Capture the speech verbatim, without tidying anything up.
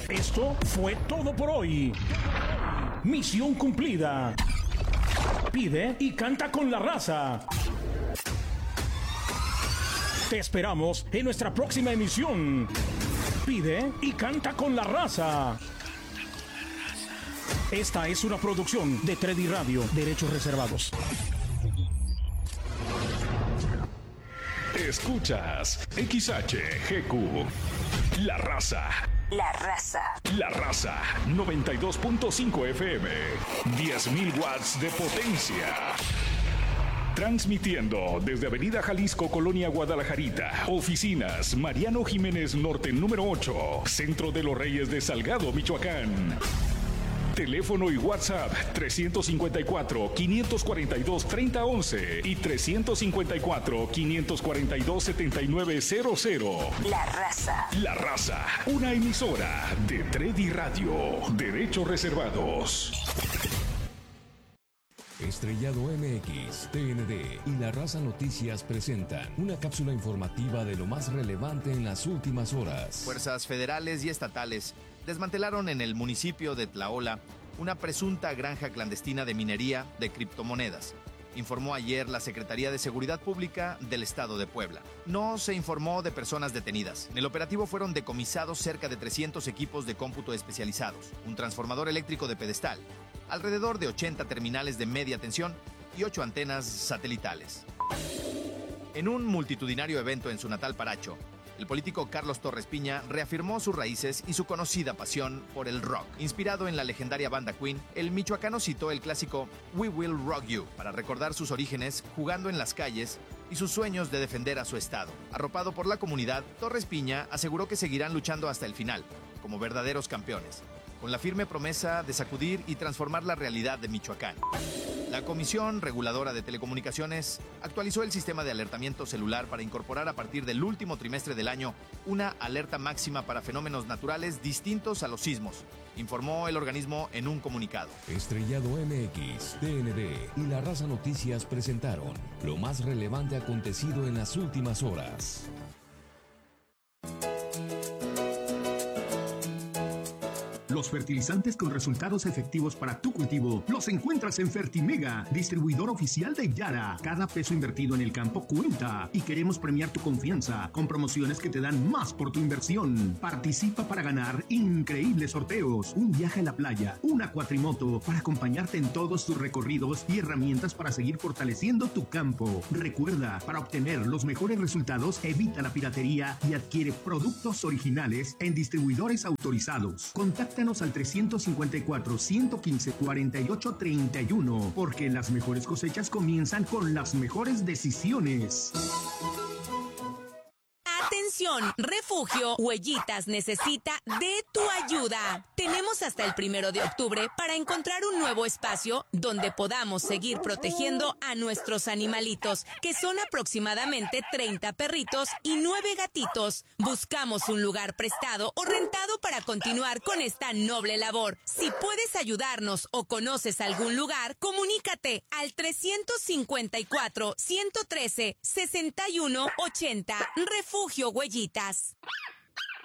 Esto fue todo por hoy. Misión cumplida. Pide y canta con la raza. Te esperamos en nuestra próxima emisión. Pide y canta con la raza. Esta es una producción de Tredi Radio, derechos reservados. Escuchas X H G Q, La Raza. La Raza. La Raza, noventa y dos punto cinco F M, diez mil watts de potencia. Transmitiendo desde Avenida Jalisco, Colonia Guadalajarita. Oficinas Mariano Jiménez Norte número ocho, Centro de los Reyes de Salgado, Michoacán. Teléfono y WhatsApp trescientos cincuenta y cuatro, quinientos cuarenta y dos, treinta once y trescientos cincuenta y cuatro, quinientos cuarenta y dos, setenta y nueve cero cero. La Raza. La Raza, una emisora de Tredi Radio, derechos reservados. Estrellado M X, T N D y La Raza Noticias presentan una cápsula informativa de lo más relevante en las últimas horas. Fuerzas federales y estatales desmantelaron en el municipio de Tlaola una presunta granja clandestina de minería de criptomonedas, informó ayer la Secretaría de Seguridad Pública del Estado de Puebla. No se informó de personas detenidas. En el operativo fueron decomisados cerca de trescientos equipos de cómputo especializados, un transformador eléctrico de pedestal, alrededor de ochenta terminales de media tensión y ocho antenas satelitales. En un multitudinario evento en su natal Paracho, el político Carlos Torres Piña reafirmó sus raíces y su conocida pasión por el rock. Inspirado en la legendaria banda Queen, el michoacano citó el clásico We Will Rock You para recordar sus orígenes jugando en las calles y sus sueños de defender a su estado. Arropado por la comunidad, Torres Piña aseguró que seguirán luchando hasta el final, como verdaderos campeones, con la firme promesa de sacudir y transformar la realidad de Michoacán. La Comisión Reguladora de Telecomunicaciones actualizó el sistema de alertamiento celular para incorporar a partir del último trimestre del año una alerta máxima para fenómenos naturales distintos a los sismos, informó el organismo en un comunicado. Estrellado M X, T N D y La Raza Noticias presentaron lo más relevante acontecido en las últimas horas. Los fertilizantes con resultados efectivos para tu cultivo los encuentras en Fertimega, distribuidor oficial de Yara. Cada peso invertido en el campo cuenta y queremos premiar tu confianza con promociones que te dan más por tu inversión. Participa para ganar increíbles sorteos, un viaje a la playa, una cuatrimoto para acompañarte en todos tus recorridos y herramientas para seguir fortaleciendo tu campo. Recuerda, para obtener los mejores resultados, evita la piratería y adquiere productos originales en distribuidores autorizados. Contáctanos al trescientos cincuenta y cuatro, ciento quince, cuarenta y ocho, treinta y uno, porque las mejores cosechas comienzan con las mejores decisiones. Atención, Refugio Huellitas necesita de tu ayuda. Tenemos hasta el primero de octubre para encontrar un nuevo espacio donde podamos seguir protegiendo a nuestros animalitos, que son aproximadamente treinta perritos y nueve gatitos. Buscamos un lugar prestado o rentado para continuar con esta noble labor. Si puedes ayudarnos o conoces algún lugar, comunícate al trescientos cincuenta y cuatro, ciento trece, sesenta y uno ochenta. Refugio Huellitas.